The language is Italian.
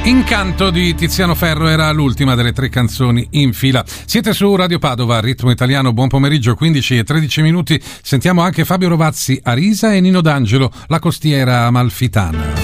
Incanto di Tiziano Ferro era l'ultima delle 3 canzoni in fila. Siete su Radio Padova, Ritmo Italiano, buon pomeriggio, 15:13. Sentiamo anche Fabio Rovazzi, Arisa, e Nino D'Angelo, La costiera amalfitana.